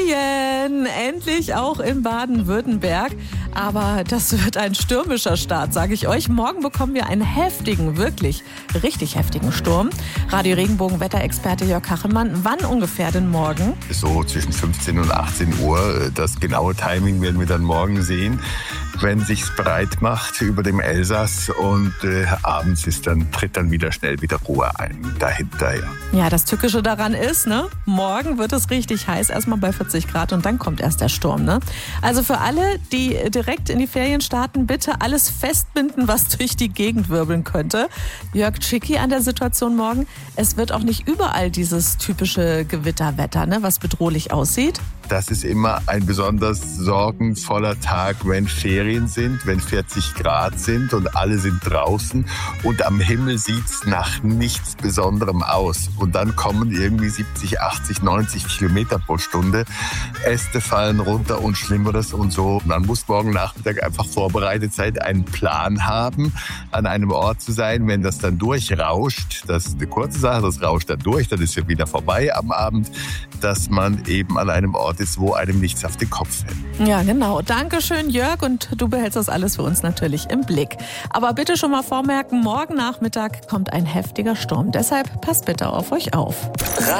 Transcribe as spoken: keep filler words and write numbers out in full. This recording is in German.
Ferien, endlich auch in Baden-Württemberg. Aber das wird ein stürmischer Start, sage ich euch. Morgen bekommen wir einen heftigen, wirklich richtig heftigen Sturm. Radio Regenbogen Wetterexperte Jörg Kachelmann, wann ungefähr denn morgen? So zwischen fünfzehn und achtzehn Uhr. Das genaue Timing werden wir dann morgen sehen, wenn sich's breit macht über dem Elsass, und äh, abends ist dann, tritt dann wieder schnell wieder Ruhe ein dahinter. Ja. ja, das Tückische daran ist, ne, morgen wird es richtig heiß, erstmal bei vierzig Grad, und dann kommt erst der Sturm. Ne? Also für alle, die direkt in die Ferien starten, bitte alles festbinden, was durch die Gegend wirbeln könnte. Jörg, tricky an der Situation morgen. Es wird auch nicht überall dieses typische Gewitterwetter, ne, was bedrohlich aussieht. Das ist immer ein besonders sorgenvoller Tag, wenn Ferien sind, wenn vierzig Grad sind und alle sind draußen und am Himmel sieht's nach nichts Besonderem aus. Und dann kommen irgendwie siebzig, achtzig, neunzig Kilometer pro Stunde. Äste fallen runter und Schlimmeres und so. Man muss morgen Nachmittag einfach vorbereitet sein, einen Plan haben, an einem Ort zu sein. Wenn das dann durchrauscht, das ist eine kurze Sache, das rauscht dann durch, dann ist ja wieder vorbei am Abend, dass man eben an einem Ort ist, wo einem nichts auf den Kopf fällt. Ja, genau. Dankeschön, Jörg. Und du behältst das alles für uns natürlich im Blick. Aber bitte schon mal vormerken, morgen Nachmittag kommt ein heftiger Sturm. Deshalb passt bitte auf euch auf.